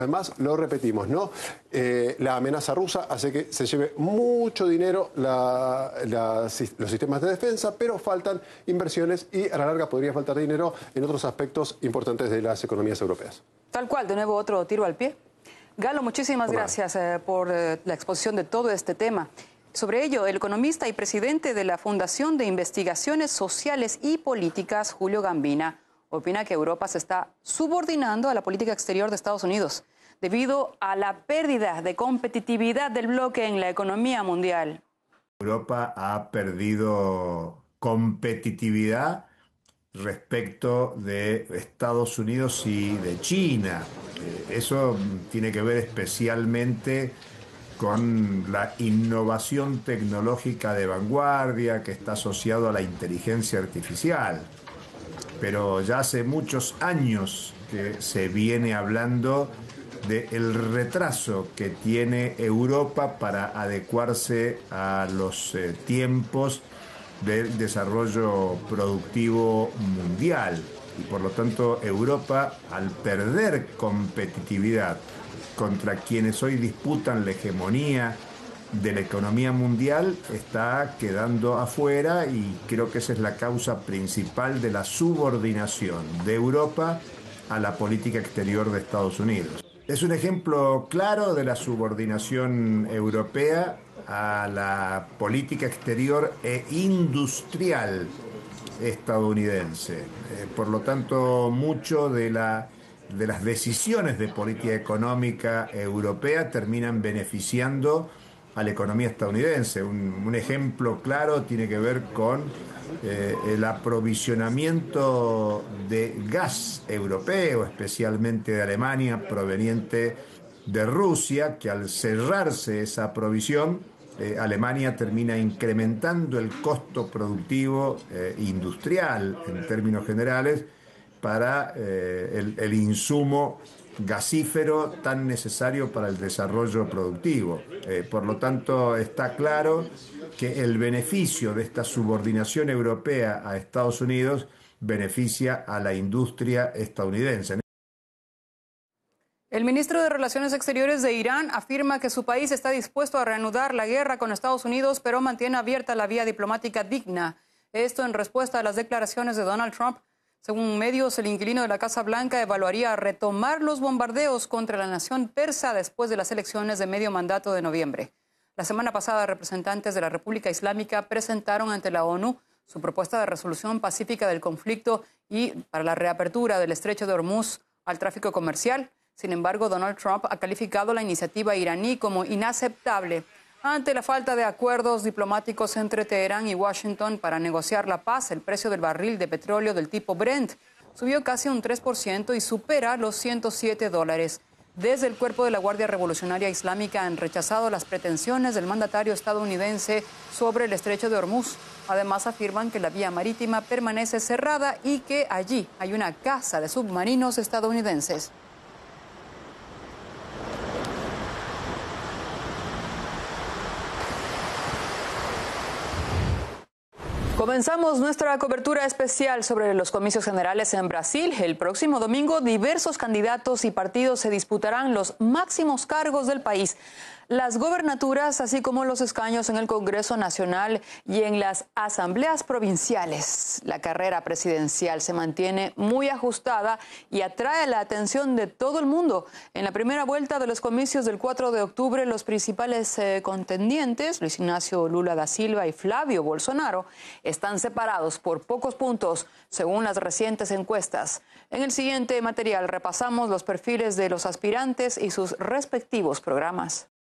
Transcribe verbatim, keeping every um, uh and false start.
Además, lo repetimos, ¿no? Eh, la amenaza rusa hace que se lleve mucho dinero la, la, los sistemas de defensa, pero faltan inversiones y a la larga podría faltar dinero en otros aspectos importantes de las economías europeas. Tal cual, de nuevo otro tiro al pie. Galo, muchísimas Hola. gracias eh, por eh, la exposición de todo este tema. Sobre ello, el economista y presidente de la Fundación de Investigaciones Sociales y Políticas, Julio Gambina, opina que Europa se está subordinando a la política exterior de Estados Unidos debido a la pérdida de competitividad del bloque en la economía mundial. Europa ha perdido competitividad respecto de Estados Unidos y de China. Eso tiene que ver especialmente con la innovación tecnológica de vanguardia que está asociado a la inteligencia artificial. Pero ya hace muchos años que se viene hablando del retraso que tiene Europa para adecuarse a los eh, tiempos del desarrollo productivo mundial. Y por lo tanto Europa, al perder competitividad contra quienes hoy disputan la hegemonía de la economía mundial, está quedando afuera, y creo que esa es la causa principal de la subordinación de Europa a la política exterior de Estados Unidos. Es un ejemplo claro de la subordinación europea a la política exterior e industrial estadounidense. Eh, por lo tanto, mucho de la de las decisiones de política económica europea terminan beneficiando a la economía estadounidense. Un, un ejemplo claro tiene que ver con eh, el aprovisionamiento de gas europeo, especialmente de Alemania, proveniente de Rusia, que al cerrarse esa provisión, eh, Alemania termina incrementando el costo productivo eh, industrial en términos generales para eh, el, el insumo gasífero tan necesario para el desarrollo productivo. Eh, por lo tanto, está claro que el beneficio de esta subordinación europea a Estados Unidos beneficia a la industria estadounidense. El ministro de Relaciones Exteriores de Irán afirma que su país está dispuesto a reanudar la guerra con Estados Unidos, pero mantiene abierta la vía diplomática digna. Esto en respuesta a las declaraciones de Donald Trump. Según medios, el inquilino de la Casa Blanca evaluaría retomar los bombardeos contra la nación persa después de las elecciones de medio mandato de noviembre. La semana pasada, representantes de la República Islámica presentaron ante la ONU su propuesta de resolución pacífica del conflicto y para la reapertura del estrecho de Hormuz al tráfico comercial. Sin embargo, Donald Trump ha calificado la iniciativa iraní como inaceptable ante la falta de acuerdos diplomáticos entre Teherán y Washington para negociar la paz. El precio del barril de petróleo del tipo Brent subió casi un tres por ciento y supera los ciento siete dólares. Desde el cuerpo de la Guardia Revolucionaria Islámica han rechazado las pretensiones del mandatario estadounidense sobre el estrecho de Hormuz. Además, afirman que la vía marítima permanece cerrada y que allí hay una caza de submarinos estadounidenses. Comenzamos nuestra cobertura especial sobre los comicios generales en Brasil. El próximo domingo, diversos candidatos y partidos se disputarán los máximos cargos del país, las gobernaturas, así como los escaños en el Congreso Nacional y en las asambleas provinciales. La carrera presidencial se mantiene muy ajustada y atrae la atención de todo el mundo. En la primera vuelta de los comicios del cuatro de octubre, los principales eh, contendientes, Luis Ignacio Lula da Silva y Flavio Bolsonaro, están separados por pocos puntos, según las recientes encuestas. En el siguiente material repasamos los perfiles de los aspirantes y sus respectivos programas.